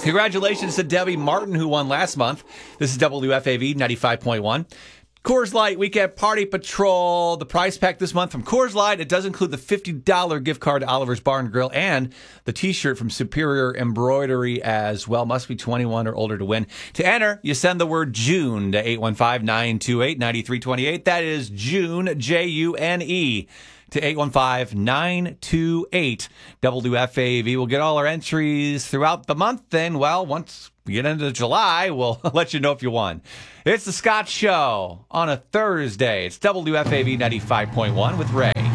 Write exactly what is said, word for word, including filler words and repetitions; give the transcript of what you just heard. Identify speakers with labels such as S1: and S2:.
S1: Congratulations to Debbie Martin, who won last month. This is W F A V ninety-five point one. Coors Light Weekend Party Patrol. The prize pack this month from Coors Light. It does include the fifty dollars gift card to Oliver's Bar and Grill and the T-shirt from Superior Embroidery as well. Must be twenty-one or older to win. To enter, you send the word June to eight one five, nine two eight, nine three two eight. That is June, J U N E. To eight one five, nine two eight. W F A V. We'll get all our entries throughout the month. Then, well, once we get into July, we'll let you know if you won. It's the Scott Show on a Thursday. It's W F A V ninety-five point one with Ray.